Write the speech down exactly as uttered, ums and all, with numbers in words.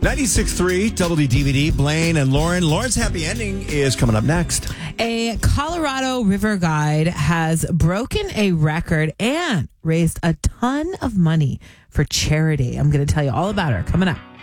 ninety-six point three Double D D V D. Blaine and Lauren. Lauren's happy ending is coming up next. A Colorado river guide has broken a record and raised a ton of money for charity. I'm going to tell you all about her coming up.